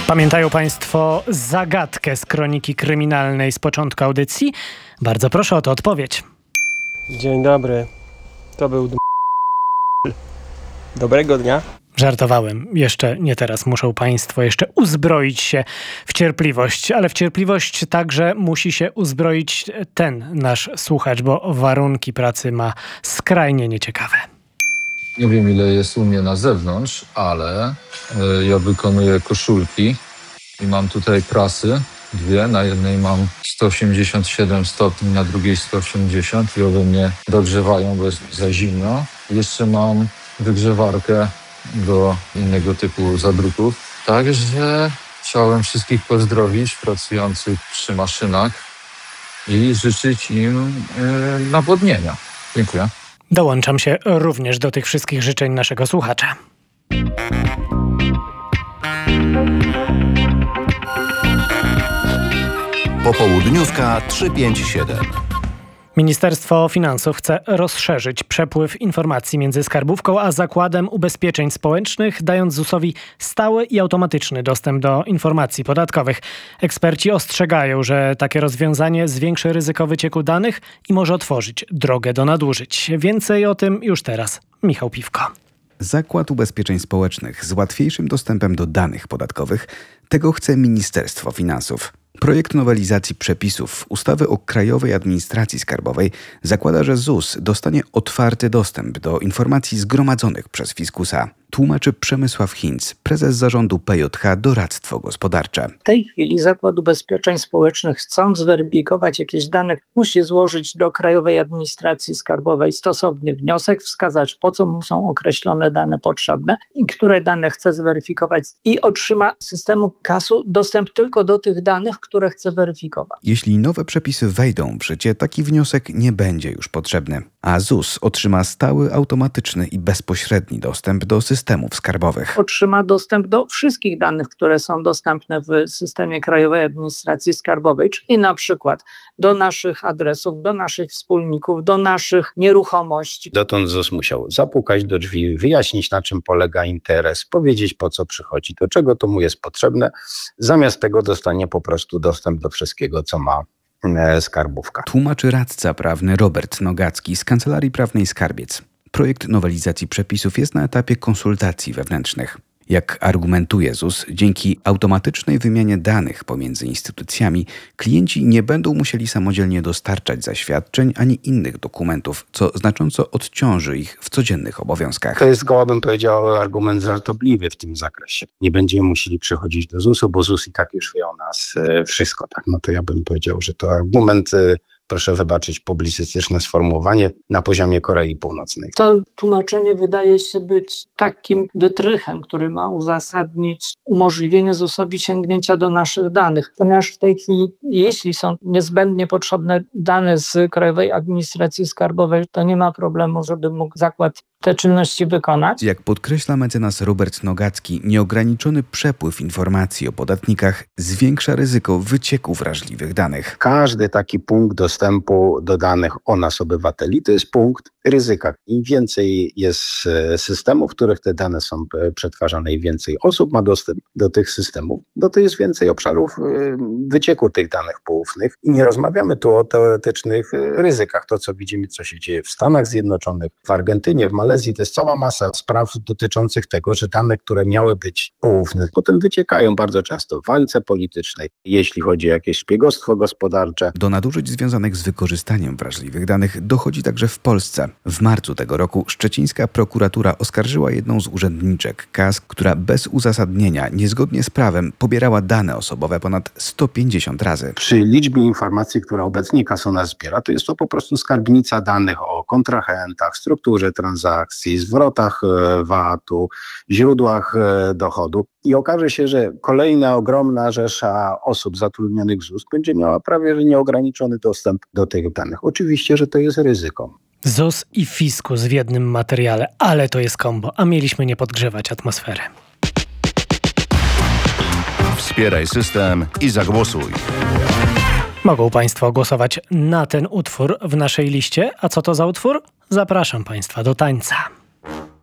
Pamiętają Państwo zagadkę z kroniki kryminalnej z początku audycji? Bardzo proszę o to odpowiedź. Dzień dobry. To był Dobrego dnia. Żartowałem. Jeszcze nie teraz. Muszą Państwo jeszcze uzbroić się w cierpliwość. Ale w cierpliwość także musi się uzbroić ten nasz słuchacz, bo warunki pracy ma skrajnie nieciekawe. Nie wiem, ile jest u mnie na zewnątrz, ale ja wykonuję koszulki i mam tutaj prasy, dwie. Na jednej mam 187 stopni, na drugiej 180 i one mnie dogrzewają, bo jest za zimno. Jeszcze mam wygrzewarkę do innego typu zadruków. Także chciałem wszystkich pozdrowić pracujących przy maszynach i życzyć im nawodnienia. Dziękuję. Dołączam się również do tych wszystkich życzeń naszego słuchacza. Popołudniówka 357. Ministerstwo Finansów chce rozszerzyć przepływ informacji między Skarbówką a Zakładem Ubezpieczeń Społecznych, dając ZUS-owi stały i automatyczny dostęp do informacji podatkowych. Eksperci ostrzegają, że takie rozwiązanie zwiększy ryzyko wycieku danych i może otworzyć drogę do nadużyć. Więcej o tym już teraz. Michał Piwko. Zakład Ubezpieczeń Społecznych z łatwiejszym dostępem do danych podatkowych, tego chce Ministerstwo Finansów. Projekt nowelizacji przepisów ustawy o Krajowej Administracji Skarbowej zakłada, że ZUS dostanie otwarty dostęp do informacji zgromadzonych przez fiskusa. Tłumaczy Przemysław Hinz, prezes zarządu PJH Doradztwo Gospodarcze. W tej chwili Zakład Ubezpieczeń Społecznych, chcąc zweryfikować jakieś dane, musi złożyć do Krajowej Administracji Skarbowej stosowny wniosek, wskazać, po co mu są określone dane potrzebne i które dane chce zweryfikować, i otrzyma z systemu KAS-u dostęp tylko do tych danych, które chce weryfikować. Jeśli nowe przepisy wejdą w życie, taki wniosek nie będzie już potrzebny, a ZUS otrzyma stały, automatyczny i bezpośredni dostęp do systemów skarbowych. Otrzyma dostęp do wszystkich danych, które są dostępne w systemie Krajowej Administracji Skarbowej, czyli na przykład do naszych adresów, do naszych wspólników, do naszych nieruchomości. Dotąd ZUS musiał zapukać do drzwi, wyjaśnić, na czym polega interes, powiedzieć, po co przychodzi, do czego to mu jest potrzebne. Zamiast tego dostanie po prostu dostęp do wszystkiego, co ma skarbówka. Tłumaczy radca prawny Robert Nogacki z Kancelarii Prawnej Skarbiec. Projekt nowelizacji przepisów jest na etapie konsultacji wewnętrznych. Jak argumentuje ZUS, dzięki automatycznej wymianie danych pomiędzy instytucjami klienci nie będą musieli samodzielnie dostarczać zaświadczeń ani innych dokumentów, co znacząco odciąży ich w codziennych obowiązkach. To jest zgoła, bym powiedział, argument żartobliwy w tym zakresie. Nie będziemy musieli przychodzić do ZUS-u, bo ZUS i tak już wie o nas wszystko. Tak? No to ja bym powiedział, że to argument, proszę wybaczyć publicystyczne sformułowanie, na poziomie Korei Północnej. To tłumaczenie wydaje się być takim wytrychem, który ma uzasadnić umożliwienie ZUS-owi sięgnięcia do naszych danych. Ponieważ w tej chwili, jeśli są niezbędnie potrzebne dane z Krajowej Administracji Skarbowej, to nie ma problemu, żeby mógł zakład te czynności wykonać. Jak podkreśla mecenas Robert Nogacki, nieograniczony przepływ informacji o podatnikach zwiększa ryzyko wycieku wrażliwych danych. Każdy taki punkt dostępu do danych o nas, obywateli, to jest punkt ryzyka. Im więcej jest systemów, w których te dane są przetwarzane i więcej osób ma dostęp do tych systemów, to jest więcej obszarów wycieku tych danych poufnych. I nie rozmawiamy tu o teoretycznych ryzykach. To, co widzimy, co się dzieje w Stanach Zjednoczonych, w Argentynie, w Malezji, to jest cała masa spraw dotyczących tego, że dane, które miały być poufne, potem wyciekają bardzo często w walce politycznej, jeśli chodzi o jakieś szpiegostwo gospodarcze. Do nadużyć związanych z wykorzystaniem wrażliwych danych dochodzi także w Polsce. W marcu tego roku szczecińska prokuratura oskarżyła jedną z urzędniczek KAS, która bez uzasadnienia, niezgodnie z prawem, pobierała dane osobowe ponad 150 razy. Przy liczbie informacji, które obecnie KAS o nas zbiera, to jest to po prostu skarbnica danych o kontrahentach, strukturze transakcji, zwrotach VAT-u, źródłach dochodu. I okaże się, że kolejna ogromna rzesza osób zatrudnionych w ZUS będzie miała prawie że nieograniczony dostęp do tych danych. Oczywiście, że to jest ryzyko. ZUS i fiskus w jednym materiale, ale to jest kombo, a mieliśmy nie podgrzewać atmosfery. Wspieraj system i zagłosuj. Mogą Państwo głosować na ten utwór w naszej liście. A co to za utwór? Zapraszam Państwa do tańca.